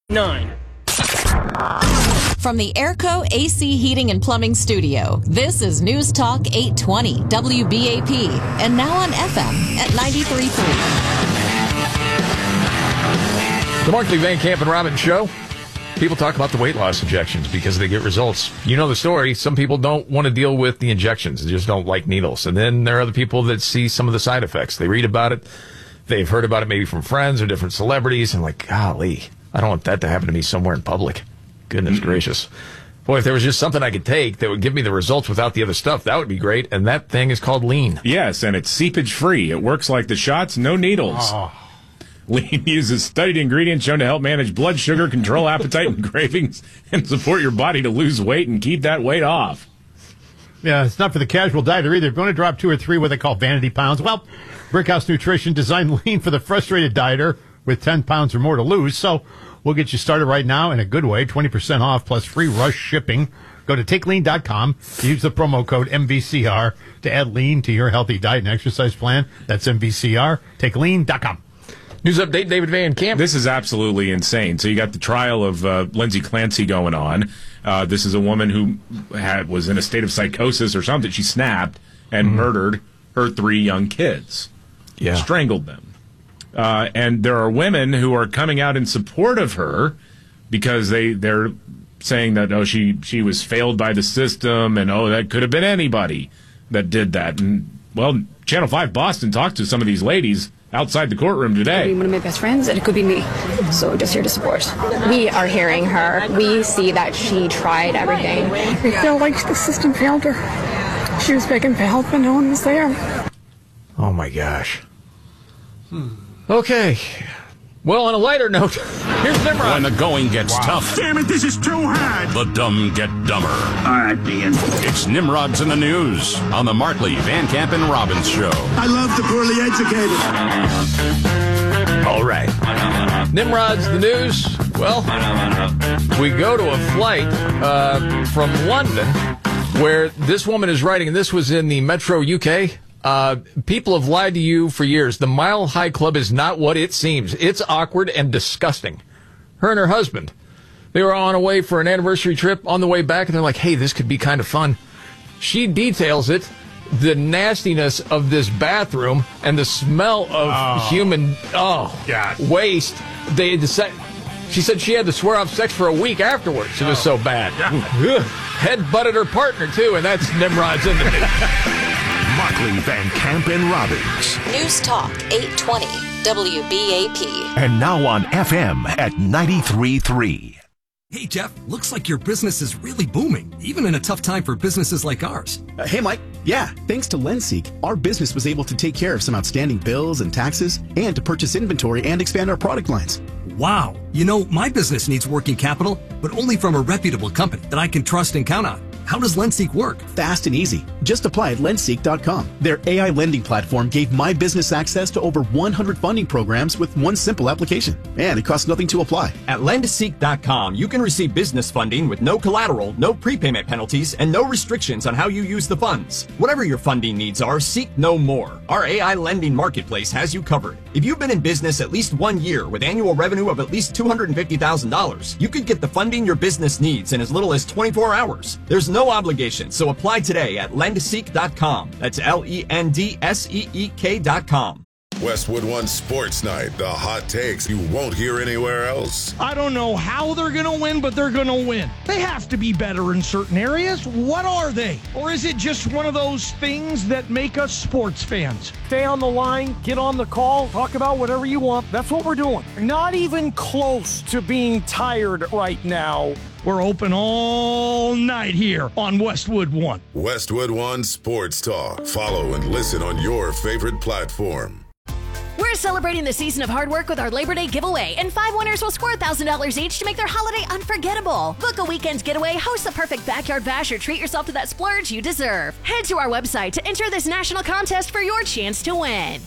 9. From the Airco AC Heating and Plumbing Studio, this is News Talk 820 WBAP, and now on FM at 93.3. The Markley, Van Camp, and Robbins Show. People talk about the weight loss injections because they get results. You know the story. Some people don't want to deal with the injections. They just don't like needles. And then there are other people that see some of the side effects. They read about it. They've heard about it maybe from friends or different celebrities. And like, golly, I don't want that to happen to me somewhere in public. Goodness gracious. Boy, if there was just something I could take that would give me the results without the other stuff, that would be great. And that thing is called Lean. Yes, and it's seepage-free. It works like the shots, no needles. Oh. Lean uses studied ingredients shown to help manage blood sugar, control appetite and cravings, and support your body to lose weight and keep that weight off. Yeah, it's not for the casual dieter either. If you want to drop 2 or 3 what they call vanity pounds, well, Brickhouse Nutrition designed Lean for the frustrated dieter with 10 pounds or more to lose. So we'll get you started right now in a good way, 20% off plus free rush shipping. Go to TakeLean.com. Use the promo code MVCR to add Lean to your healthy diet and exercise plan. That's MVCR. TakeLean.com. News update, David Van Camp. This is absolutely insane. So you got the trial of Lindsay Clancy going on. This is a woman who was in a state of psychosis or something. She snapped and murdered her 3 young kids. Yeah. Strangled them. And there are women who are coming out in support of her because they're saying that, she was failed by the system and, that could have been anybody that did that. And, well, Channel 5 Boston talked to some of these ladies outside the courtroom today. It could be one of my best friends, and it could be me. So just here to support. We are hearing her. We see that she tried everything. We feel like the system failed her. She was begging for help, and no one was there. Oh, my gosh. Okay. Well, on a lighter note, here's Nimrod. When the going gets tough. Damn it, this is too hard. The dumb get dumber. All right, Dean. It's Nimrod's in the News on the Markley, Van Camp, and Robbins Show. I love the poorly educated. All right. Nimrod's the News. Well, we go to a flight from London where this woman is writing, and this was in the Metro UK. People have lied to you for years. The Mile High Club is not what it seems. It's awkward and disgusting. Her and her husband, they were on a way for an anniversary trip. On the way back, and they're like, hey, this could be kind of fun. She details it, the nastiness of this bathroom and the smell of human waste. She said she had to swear off sex for a week afterwards. It was so bad. Head butted her partner, too, and that's Nimrod's in the News. Markley, Van Camp, and Robbins. News Talk 820 WBAP. And now on FM at 93.3. Hey, Jeff, looks like your business is really booming, even in a tough time for businesses like ours. Hey, Mike. Yeah, thanks to Lenseek, our business was able to take care of some outstanding bills and taxes and to purchase inventory and expand our product lines. Wow. You know, my business needs working capital, but only from a reputable company that I can trust and count on. How does Lenseek work? Fast and easy. Just apply at Lenseek.com. Their AI lending platform gave my business access to over 100 funding programs with one simple application. And it costs nothing to apply. At Lenseek.com, you can receive business funding with no collateral, no prepayment penalties, and no restrictions on how you use the funds. Whatever your funding needs are, seek no more. Our AI lending marketplace has you covered. If you've been in business at least 1 year with annual revenue of at least $250,000, you could get the funding your business needs in as little as 24 hours. There's no obligation, so apply today at Lenseek.com. That's LENDSEEK.com. Westwood One Sports Night, the hot takes you won't hear anywhere else. I don't know how they're going to win, but they're going to win. They have to be better in certain areas. What are they? Or is it just one of those things that make us sports fans? Stay on the line, get on the call, talk about whatever you want. That's what we're doing. Not even close to being tired right now. We're open all night here on Westwood One. Westwood One Sports Talk. Follow and listen on your favorite platform. We're celebrating the season of hard work with our Labor Day giveaway, and 5 winners will score $1,000 each to make their holiday unforgettable. Book a weekend getaway, host the perfect backyard bash, or treat yourself to that splurge you deserve. Head to our website to enter this national contest for your chance to win.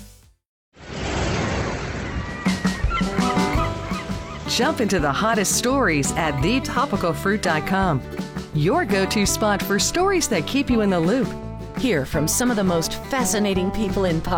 Jump into the hottest stories at thetopicalfruit.com. Your go-to spot for stories that keep you in the loop. Hear from some of the most fascinating people in pop